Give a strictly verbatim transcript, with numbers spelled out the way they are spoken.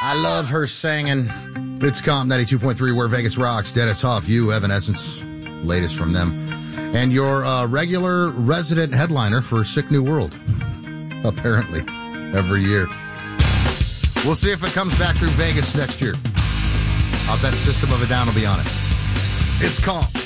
I love her singing. It's Comp ninety-two point three, where Vegas rocks. Dennis Huff, you, Evanescence, latest from them. And your uh, regular resident headliner for Sick New World, apparently, every year. We'll see if it comes back through Vegas next year. I'll bet System of a Down will be on it. It's Comp.